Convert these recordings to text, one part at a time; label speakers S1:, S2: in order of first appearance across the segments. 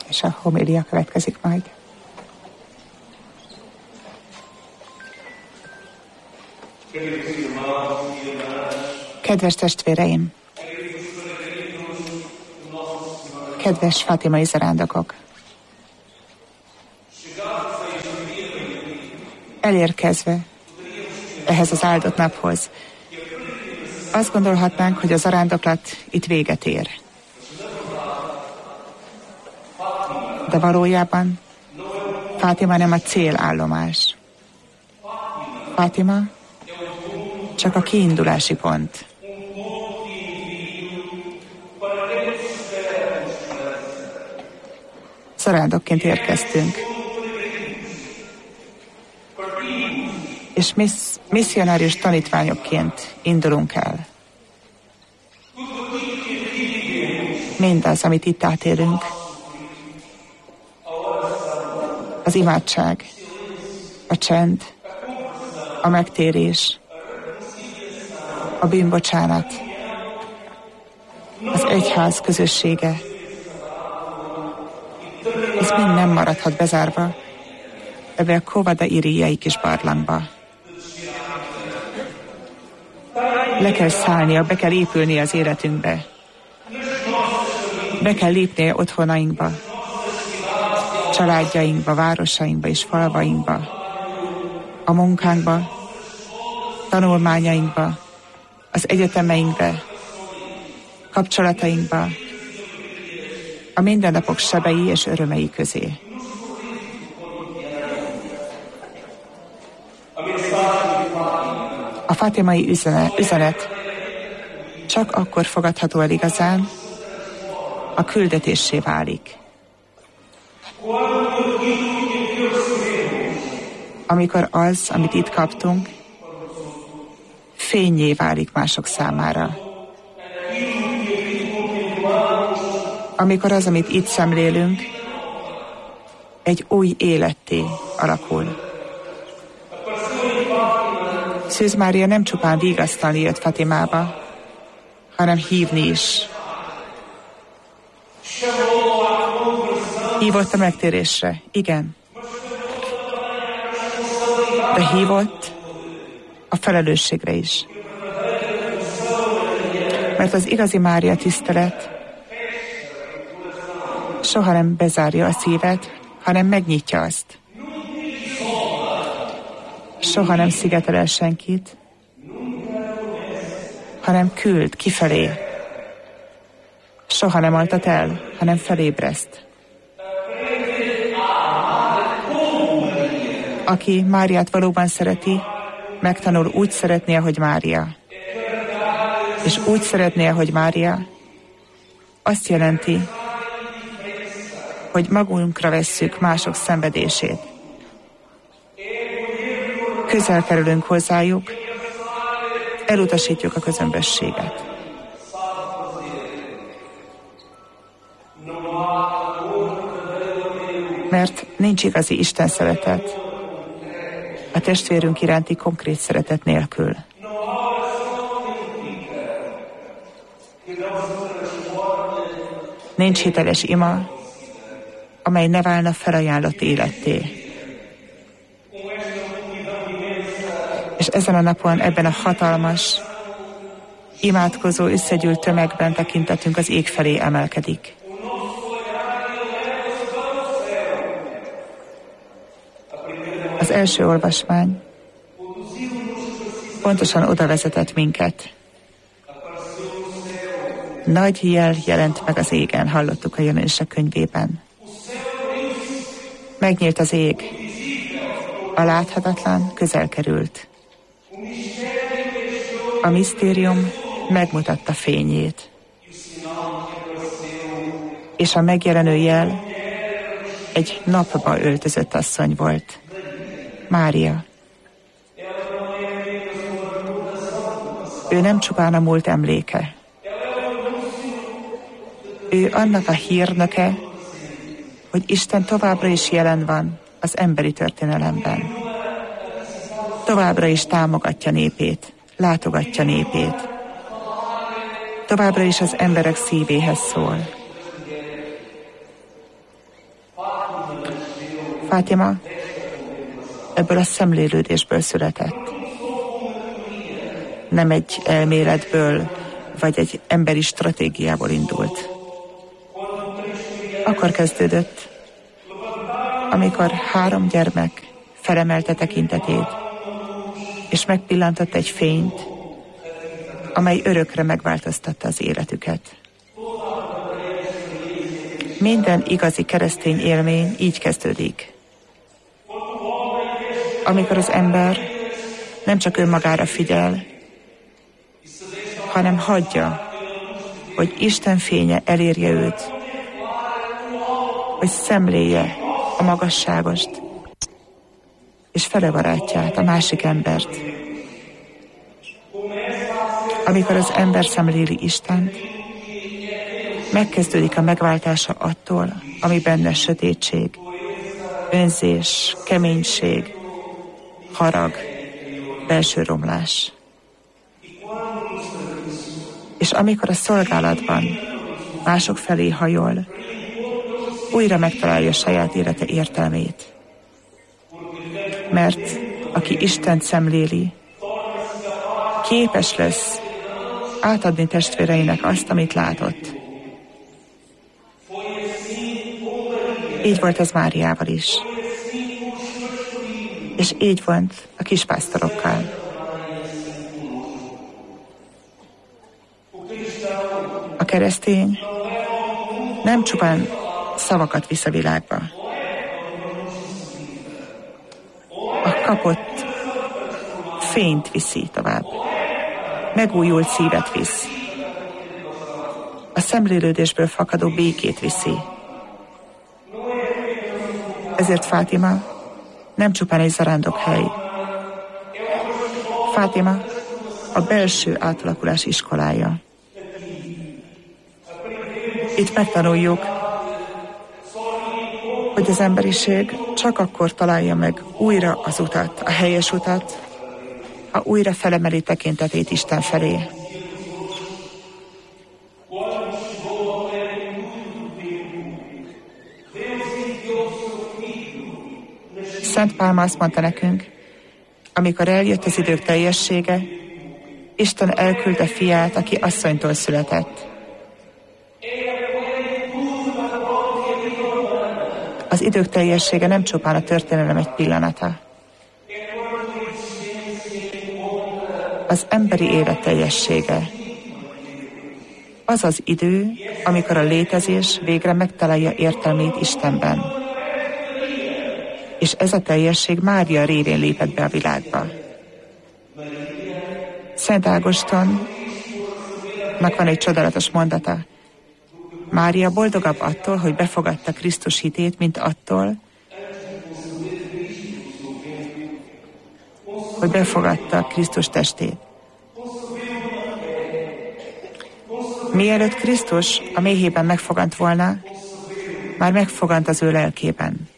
S1: és a homilia következik majd. Kedves testvéreim! Kedves fátimai zarándokok! Elérkezve ehhez az áldott naphoz, azt gondolhatnánk, hogy a zarándoklat itt véget ér. De valójában Fátima nem a célállomás. Fátima csak a kiindulási pont. Zarándokként érkeztünk. És misszionárius tanítványokként indulunk el. Mindaz, amit itt átélünk, az imádság, a csend, a megtérés, a bűnbocsánat, az egyház közössége, ez mind nem maradhat bezárva ebbe a Kovada Iriai kis barlangba. Le kell szállnia, be kell épülnie az életünkbe. Be kell lépnie otthonainkba, családjainkba, városainkba és falvainkba, a munkánkba, tanulmányainkba, az egyetemeinkbe, kapcsolatainkba, a mindennapok sebei és örömei közé. A fátimai üzenet csak akkor fogadható el igazán, a küldetésé válik. Amikor az, amit itt kaptunk, fénnyé válik mások számára. Amikor az, amit itt szemlélünk, egy új életté alakul. Szűz Mária nem csupán vigasztalni jött Fátimába, hanem hívni is. Hívott a megtérésre, igen. De hívott a felelősségre is. Mert az igazi Mária tisztelet soha nem bezárja a szívet, hanem megnyitja azt. Soha nem szigetel el senkit, hanem küld kifelé. Soha nem altat el, hanem felébreszt. Aki Máriát valóban szereti, megtanul úgy szeretni, ahogy Mária. És úgy szeretni, ahogy Mária, azt jelenti, hogy magunkra vesszük mások szenvedését. Közel kerülünk hozzájuk, elutasítjuk a közömbösséget. Mert nincs igazi Isten szeretet a testvérünk iránti konkrét szeretet nélkül. Nincs hiteles ima, amely ne válna felajánlott életté. És ezen a napon, ebben a hatalmas, imádkozó, összegyűlt tömegben tekintetünk az ég felé emelkedik. Az első olvasmány pontosan oda vezetett minket. Nagy jel jelent meg az égen, hallottuk a Jelenések könyvében. Megnyílt az ég, a láthatatlan közel került. A misztérium megmutatta fényét. És a megjelenő jel egy napba öltözött asszony volt. Mária. Ő nem csupán a múlt emléke. Ő annak a hírnöke, hogy Isten továbbra is jelen van az emberi történelemben. Továbbra is támogatja népét, látogatja népét. Továbbra is az emberek szívéhez szól. Fátima ebből a szemlélődésből született. Nem egy elméletből, vagy egy emberi stratégiából indult. Akkor kezdődött, amikor 3 gyermek felemelte tekintetét, és megpillantott egy fényt, amely örökre megváltoztatta az életüket. Minden igazi keresztény élmény így kezdődik. Amikor az ember nem csak önmagára figyel, hanem hagyja, hogy Isten fénye elérje őt, hogy szemléje a magasságost, és felebarátját, a másik embert. Amikor az ember szemléli Istent, megkezdődik a megváltása attól, ami benne sötétség, önzés, keménység, harag, belső romlás. És amikor a szolgálatban mások felé hajol, újra megtalálja saját élete értelmét. Mert aki Istent szemléli, képes lesz átadni testvéreinek azt, amit látott. Így volt ez Máriával is. És így volt a kispásztorokkal. A keresztény nem csupán szavakat visz a világba. A kapott fényt viszi tovább. Megújult szívet visz. A szemlélődésből fakadó békét viszi. Ezért Fátima nem csupán egy zarándokhely. Fátima a belső átalakulás iskolája. Itt megtanuljuk, hogy az emberiség csak akkor találja meg újra az utat, a helyes utat, ha újra felemeli tekintetét Isten felé. Szent Pálma azt mondta nekünk, amikor eljött az idők teljessége, Isten elküldte fiát, aki asszonytól született. Az idők teljessége nem csupán a történelem egy pillanata. Az emberi élet teljessége. Az az idő, amikor a létezés végre megtalálja értelmét Istenben. És ez a teljesség Mária révén lépett be a világba. Szent Ágostonnak van egy csodálatos mondata. Mária boldogabb attól, hogy befogadta Krisztus hitét, mint attól, hogy befogadta Krisztus testét. Mielőtt Krisztus a méhében megfogant volna, már megfogant az ő lelkében.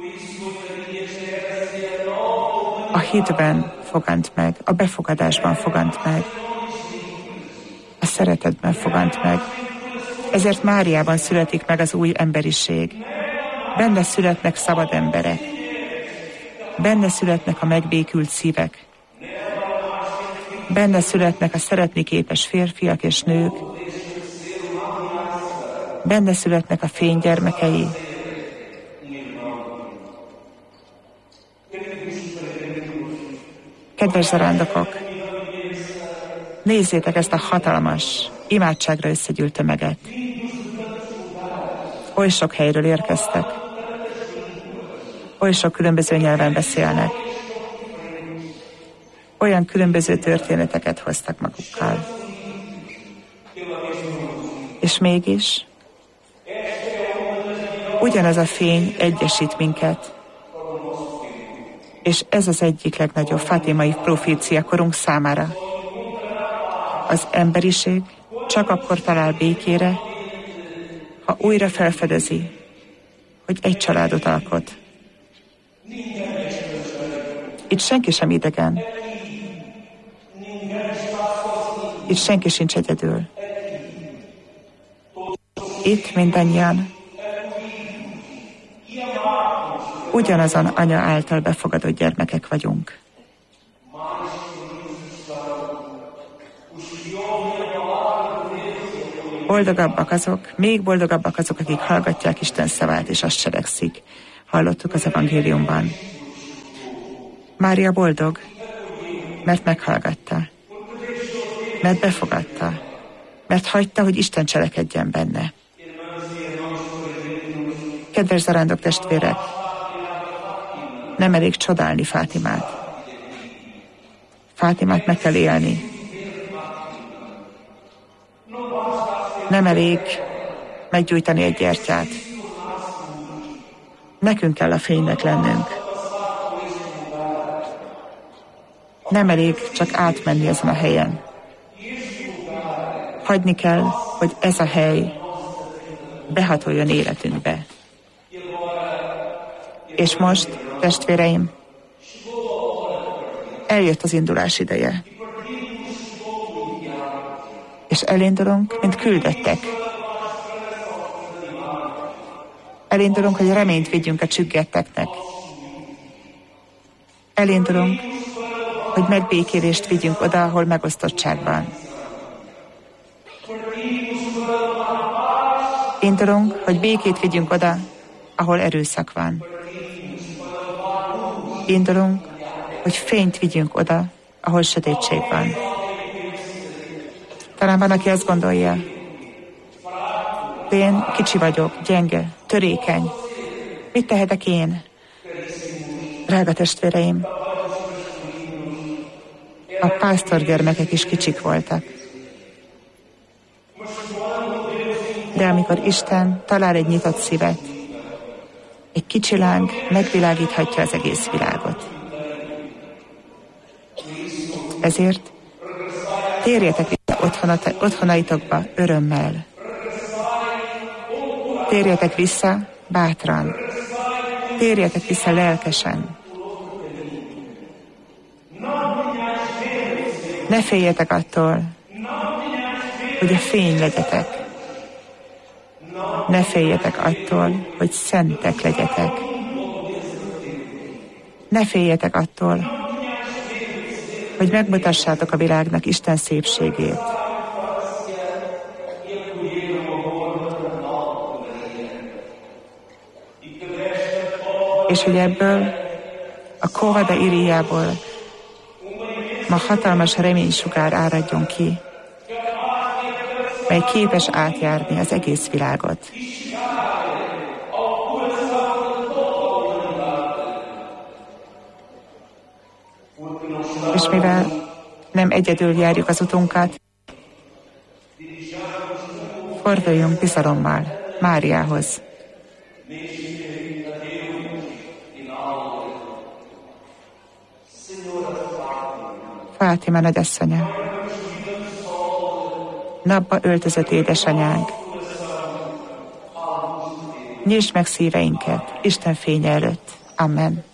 S1: A hitben fogant meg, a befogadásban fogant meg, a szeretetben fogant meg. Ezért Máriában születik meg az új emberiség. Benne születnek szabad emberek. Benne születnek a megbékült szívek. Benne születnek a szeretni képes férfiak és nők. Benne születnek a fény gyermekei. Kedves zarándokok, nézzétek ezt a hatalmas, imádságra összegyűlt tömeget. Oly sok helyről érkeztek. Oly sok különböző nyelven beszélnek. Olyan különböző történeteket hoztak magukkal. És mégis ugyanaz a fény egyesít minket. És ez az egyik legnagyobb fátimai profécia korunk számára. Az emberiség csak akkor talál békére, ha újra felfedezi, hogy egy családot alkot. Itt senki sem idegen. Itt senki sincs egyedül. Itt mindannyian ugyanazon anya által befogadott gyermekek vagyunk. Boldogabbak azok, még boldogabbak azok, akik hallgatják Isten szavát, és azt cselekszik. Hallottuk az evangéliumban. Mária boldog, mert meghallgatta, mert befogadta, mert hagyta, hogy Isten cselekedjen benne. Kedves zarándok testvérek, nem elég csodálni Fátimát. Fátimát meg kell élni. Nem elég meggyújtani egy gyertyát. Nekünk kell a fénynek lennünk. Nem elég csak átmenni ezen a helyen. Hagyni kell, hogy ez a hely behatoljon életünkbe. És most, testvéreim, eljött az indulás ideje. És elindulunk, mint küldöttek. Elindulunk, hogy reményt vigyünk a csüggetteknek. Elindulunk, hogy megbékélést vigyünk oda, ahol megosztottság van. Indulunk, hogy békét vigyünk oda, ahol erőszak van. Indulunk, hogy fényt vigyünk oda, ahol sötétség van. Talán van, aki azt gondolja, én kicsi vagyok, gyenge, törékeny. Mit tehetek én? Drága testvéreim, a pásztorgyermekek is kicsik voltak. De amikor Isten talál egy nyitott szívet, egy kicsi láng megvilágíthatja az egész világot. Ezért térjetek vissza otthonaitokba örömmel. Térjetek vissza bátran. Térjetek vissza lelkesen. Ne féljetek attól, hogy a fény legyetek. Ne féljetek attól, hogy szentek legyetek. Ne féljetek attól, hogy megmutassátok a világnak Isten szépségét. És hogy ebből, a Kóvada Iriából ma hatalmas reménysugár áradjon ki, mely képes átjárni az egész világot. És mivel nem egyedül járjuk az utunkat, forduljunk bizalommal Máriához. Fátima nagyasszonya, napba öltözött édesanyánk, nyisd meg szíveinket Isten fénye előtt. Amen.